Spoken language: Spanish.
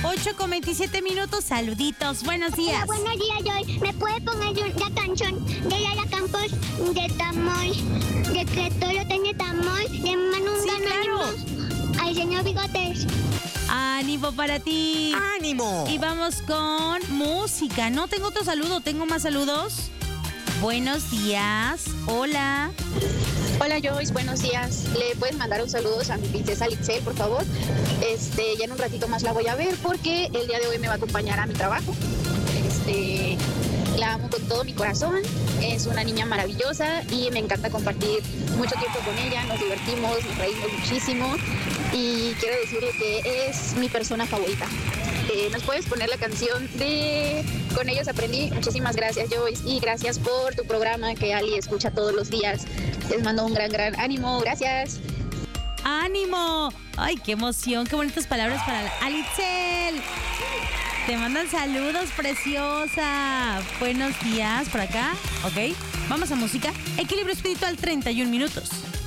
8:27. Saluditos, buenos días. Hola, buenos días, Joy. ¿Me puede poner la canción de Lara Campos de Tamoy? De que todo tiene Tamoy. Le mando un Sí, gran claro. ánimo al señor Bigotes. Ánimo para ti. ¡Ánimo! Y vamos con música. No tengo otro saludo, tengo más saludos. Buenos días. Hola. Hola Joyce, buenos días. ¿Le puedes mandar un saludo a mi princesa Litzel, por favor? Ya en un ratito más la voy a ver porque el día de hoy me va a acompañar a mi trabajo. La amo con todo mi corazón. Es una niña maravillosa y me encanta compartir mucho tiempo con ella. Nos divertimos, nos reímos muchísimo y quiero decirle que es mi persona favorita. ¿Nos puedes poner la canción de Con ellos aprendí? Muchísimas gracias, Joyce, y gracias por tu programa que Ali escucha todos los días. Les mando un gran ánimo. Gracias. ¡Ánimo! ¡Ay, qué emoción! ¡Qué bonitas palabras para Alitzel! Te mandan saludos, preciosa. Buenos días por acá. Ok, vamos a música. Equilibrio espiritual, 31 minutos.